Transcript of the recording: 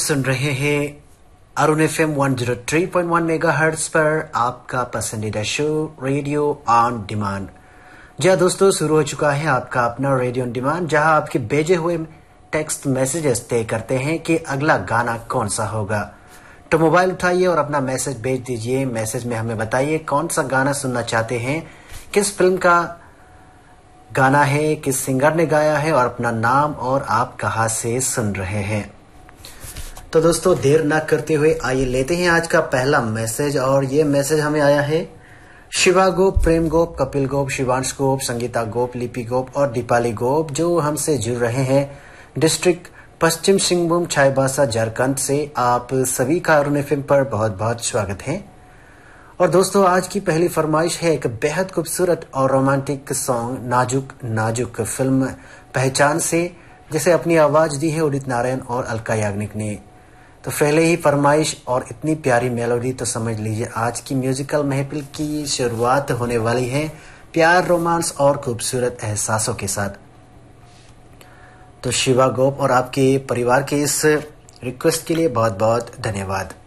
सुन रहे हैं Arun FM 103.1 megahertz पर आपका पसंदीदा शो रेडियो ऑन डिमांड। जी हाँ दोस्तों, शुरू हो चुका है आपका अपना रेडियो ऑन डिमांड, जहां आपके भेजे हुए टेक्स्ट मैसेजेस तय करते हैं कि अगला गाना कौन सा होगा। तो मोबाइल उठाइए और अपना मैसेज भेज दीजिए। मैसेज में हमें बताइए कौन सा गाना सुनना चाहते हैं, किस फिल्म का गाना है, किस सिंगर ने गाया है और अपना नाम और आप कहां से सुन रहे हैं। तो दोस्तों देर ना करते हुए आइए लेते हैं आज का पहला मैसेज। और ये मैसेज हमें आया है शिवा गोप, प्रेम गोप, कपिल गोप, शिवांश गोप, संगीता गोप, लिपि गोप और दीपाली गोप, जो हमसे जुड़ रहे हैं डिस्ट्रिक्ट पश्चिम सिंहभूम चाईबासा झारखंड से। आप सभी का अरुण FM पर बहुत बहुत स्वागत है। और दोस्तों आज की पहली फरमाइश है एक बेहद खूबसूरत और रोमांटिक सॉन्ग नाजुक नाजुक फिल्म पहचान से, जिसे अपनी आवाज दी है उदित नारायण और अलका याग्निक ने। तो पहले ही फरमाइश और इतनी प्यारी मेलोडी, तो समझ लीजिए आज की म्यूजिकल महफिल की शुरुआत होने वाली है प्यार, रोमांस और खूबसूरत एहसासों के साथ। तो शिवा गोप और आपके परिवार के इस रिक्वेस्ट के लिए बहुत बहुत धन्यवाद।